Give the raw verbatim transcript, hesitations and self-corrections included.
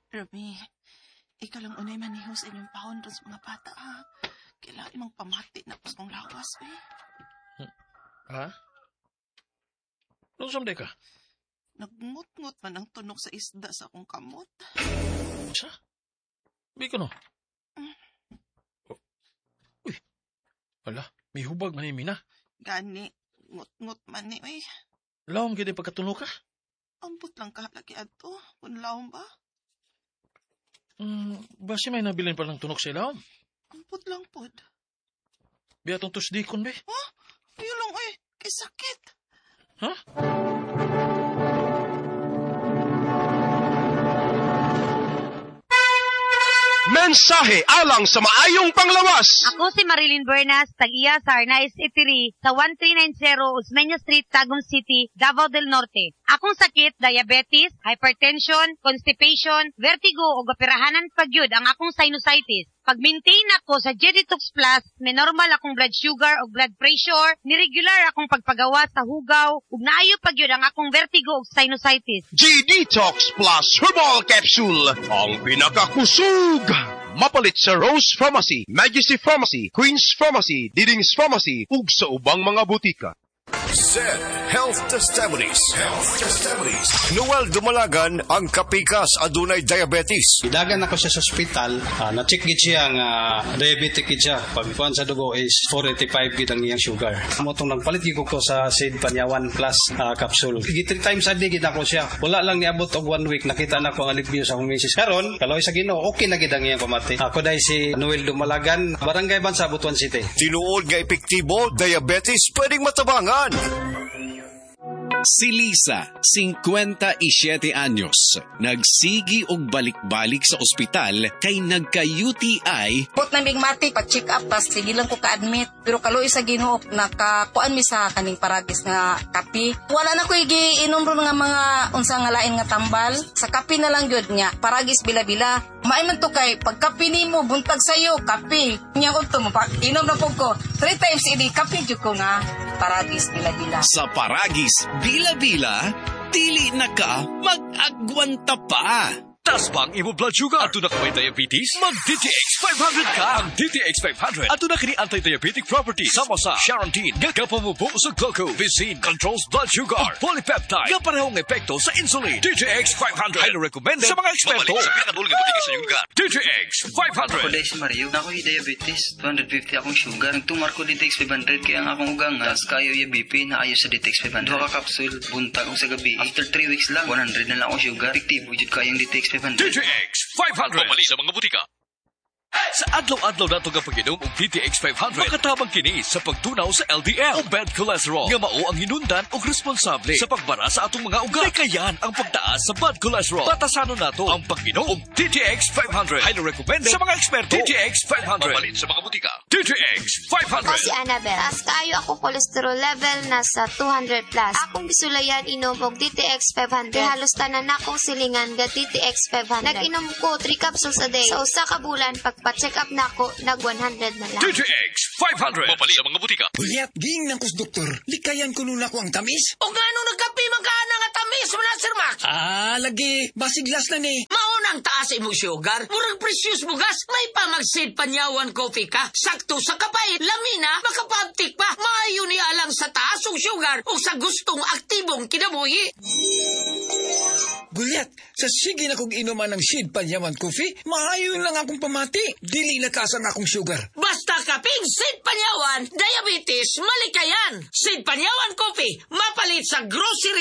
Rami, ikaw lang unay maniho sa inyong pahon doon sa mga bata, ha? Kailangan imong pamati na pus mong lawas, eh. Ha? Nung samday ka? Nagngut-ngut man ang tunog sa isda sa akong kamot. Sa? Bi ko no? Mm. Oh. Uy, wala, may hubag man yung mina. Gani, ngut-ngut man ni, eh. Lawom gini pagkatunog ka? Ambot lang ka lagi ato. Punlawom ba? Hmm, basi may nabilin palang tunog sa ilawom? Ambot lang pod. Biya tong tusdikon, be? Ha? Ayaw lang, eh. Kay sakit. Ha? Mensahe alang sa maayong panglawas. Ako si Marilyn Buenas, tag-iya sa Arnaiz Eatery sa one three nine zero Osmeña Street, Tagum City, Davao del Norte. Akong sakit, diabetes, hypertension, constipation, vertigo o operahanan pagyud ang akong sinusitis. Pag-maintain ako sa G-Detox Plus, may normal akong blood sugar o blood pressure, niregular akong pagpagawa sa hugaw, ug naayo pagyud ang akong vertigo o sinusitis. G-Detox Plus Herbal Capsule, ang pinakakusog. Mapalit sa Rose Pharmacy, Majesty Pharmacy, Queen's Pharmacy, Diding's Pharmacy, ug sa ubang mga butika. Z Health Testimonies. Health Testimonies. Noel Dumalagan, ang kapikas adunay diabetes. Idagan ako siya sa ospital, uh, na-check gid siya nga uh, diabetic gid siya. Pagkuan sa dugo is four eighty-five gid ang iyang sugar. Amo tong nagpalit gid ko sa Sid Panyawan Plus uh, capsule. Gid three times a day gid ako siya. Wala lang niabot og one week nakita na ko ang alivio sa akong misis. Karon, kaloy sa Ginoo, okay na gid ang iyang pamati. Ako dai si Noel Dumalagan, Barangay Bansa, Butuan City. Tinuod nga epektibo, diabetes pwedeng matabangan. Si Lisa, fifty-seven anyos, nagsigi og balik-balik sa ospital kay nagka-U T I. Put na big mati, pag-check up, tas sige lang ko ka-admit. Pero kaloy sa Ginoo, nakakuan mi sa kaning paragis nga kapi. Wala na ko igiinom ron nga mga unsa nga lain nga tambal. Sa kapi na lang gyud niya, paragis bila-bila. Maiman to kay, pag kapi nimo, buntag sayo, kapi. Nya ko to, inom na po ko. Three times ini, kapi jud ko nga, paragis bila-bila. Sa paragis, bila-bila, dili na ka mag-agwanta pa. Taas ba ang imo blood sugar? Ato na ka may diabetes? Mag-D T X five hundred ka! Ang D T X five hundred. Ato na kini anti-diabetic properties. Sama sa Charantine, nga kapamubo sa glucose. Controls blood sugar. Ang polypeptide, nga parehong epekto sa insulin. D T X five hundred. Highly recommended sa mga eksperto. Sa pinakadulong ipatikin sa iyong D T X five hundred. Ako dahil si Mario, ako yung diabetes. two fifty akong sugar. Nagtumar ko D T X five hundred kaya ang akong ugang. Tapos kayo yung B P na ayaw sa D T X five hundred. Duha ka kapsul, buntag o sa gabi. After three weeks lang, one hundred na lang akong sugar. Efektibo jud kayong D T X five hundred. D T X five hundred. Pamali sa mga butika. Sa adlaw-adlaw nato nga pag-inom og D T X five hundred, makatabang kini sa pagtunaw sa L D L o bad cholesterol nga mao ang hinundan og responsable sa pagbara sa atong mga ugat. Kayan ang pagtaas sa bad cholesterol. Batasanon nato ang pag-inom og D T X five hundred. Highly recommended sa mga eksperto. D T X five hundred. Mapalit sa mga butika. D T X five hundred. Ako si Annabel. As kaayo ako cholesterol level nasa two hundred plus. Akong gisulayan inom og D T X five hundred. Kaya halos tanan akong silingan ga D T X five hundred. Nag-inom ko three capsules a day. Sa usa ka bulan pagpa-check up na ako, nag one hundred na lang. D T X five hundred. Mapalit sa mga butika. Ulyat, ging ng kus doktor. Likayan ko nun ako ang tamis. O gano'ng nagkapi magkana nga tamis mo na, Sir Max? Ah, lagi. Basiglas na ni. Maunang taas imong sugar. Murag precious bugas. May pamagsid panyawan coffee ka. Sakto sa kapait. Lamina, makapabtik pa. Maayo ni alang sa taas ng sugar o sa gustong aktibong kinabuhi. Gulyat, sa sige na kong inuman ng Sid Panyawan Coffee, maayon lang akong pamati. Dili lakasan akong sugar. Basta kaping Sid Panyawan, diabetes, malikayan. Sid Panyawan Coffee, mapalit sa grocery